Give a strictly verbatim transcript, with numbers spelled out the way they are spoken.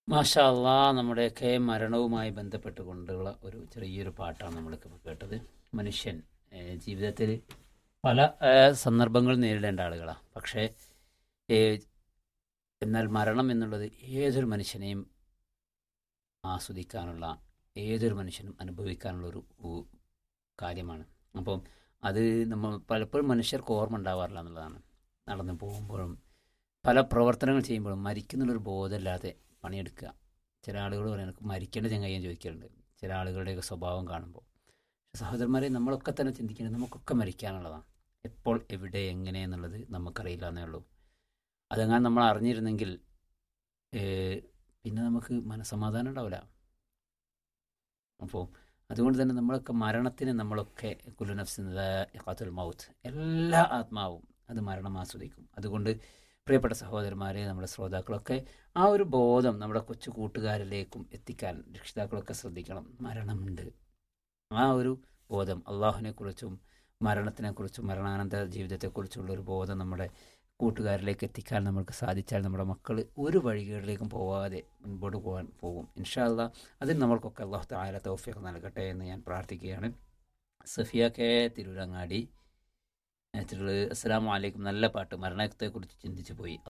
മാഷാ അള്ളാ, നമ്മുടെയൊക്കെ മരണവുമായി ബന്ധപ്പെട്ടുകൊണ്ടുള്ള ഒരു ചെറിയൊരു പാട്ടാണ് നമ്മൾക്ക് കേട്ടത്. മനുഷ്യൻ ഏഹ്, ജീവിതത്തിൽ പല ഏഹ്, സന്ദർഭങ്ങൾ നേരിടേണ്ട ആളുകളാണ്. പക്ഷേ ഏഹ്, എന്നാൽ മരണം എന്നുള്ളത് ഏതൊരു മനുഷ്യനെയും ആസ്വദിക്കാനുള്ള, ഏതൊരു മനുഷ്യനും അനുഭവിക്കാനുള്ള ഒരു ഉ- കാര്യമാണ്. അപ്പം അത് നമ്മൾ പലപ്പോഴും മനുഷ്യർക്ക് ഓർമ്മ ഉണ്ടാവാറില്ല എന്നുള്ളതാണ്. നടന്നു പോകുമ്പോഴും പല പ്രവർത്തനങ്ങൾ ചെയ്യുമ്പോഴും മരിക്കുന്നുള്ളൊരു ബോധമില്ലാതെ പണിയെടുക്കുക. ചില ആളുകൾ പറയും എനിക്ക് മരിക്കേണ്ട ചങ്ങായി ചോദിക്കലുണ്ട്, ചില ആളുകളുടെയൊക്കെ സ്വഭാവം കാണുമ്പോൾ. പക്ഷെ സഹോദരന്മാരെ, നമ്മളൊക്കെ തന്നെ ചിന്തിക്കുന്നത് നമുക്കൊക്കെ മരിക്കാനുള്ളതാണ്. എപ്പോൾ എവിടെ എങ്ങനെ എന്നുള്ളത് നമുക്കറിയില്ല എന്നേ ഉള്ളൂ. അതെങ്ങാൻ നമ്മൾ അറിഞ്ഞിരുന്നെങ്കിൽ ഏഹ്, പിന്നെ നമുക്ക് മനസ്സമാധാനം ഉണ്ടാവില്ല. അപ്പോൾ അതുകൊണ്ട് തന്നെ നമ്മളൊക്കെ മരണത്തിന് നമ്മളൊക്കെ കുല്ലു നഫ്സിൻ ദാഇഖത്തുൽ മൗത്ത്, എല്ലാ ആത്മാവും അത് മരണം ആസ്വദിക്കും. അതുകൊണ്ട് പ്രിയപ്പെട്ട സഹോദരന്മാരെ, നമ്മുടെ ശ്രോതാക്കളൊക്കെ ആ ഒരു ബോധം നമ്മുടെ കൊച്ചു കൂട്ടുകാരിലേക്കും എത്തിക്കാൻ രക്ഷിതാക്കളൊക്കെ ശ്രദ്ധിക്കണം. മരണമുണ്ട്. ആ ഒരു ബോധം അള്ളാഹുവിനെക്കുറിച്ചും മരണത്തിനെക്കുറിച്ചും മരണാനന്തര ജീവിതത്തെക്കുറിച്ചുള്ള ഒരു ബോധം നമ്മുടെ കൂട്ടുകാരിലേക്ക് എത്തിക്കാൻ നമുക്ക് സാധിച്ചാൽ നമ്മുടെ മക്കൾ ഒരു വഴികളിലേക്കും പോവാതെ മുൻപോട്ട് പോകാൻ പോകും ഇൻഷാ അള്ളാ. അതിന് നമ്മൾക്കൊക്കെ അള്ളാഹു തആല തൗഫീഖ് നൽകട്ടെ എന്ന് ഞാൻ പ്രാർത്ഥിക്കുകയാണ്. സഫിയ കെ തിരൂരങ്ങാടി, തിരുള്, അസ്സലാമു അലൈക്കും. നല്ല പാട്ട്, മരണത്തെക്കുറിച്ച് ചിന്തിച്ചു പോയി.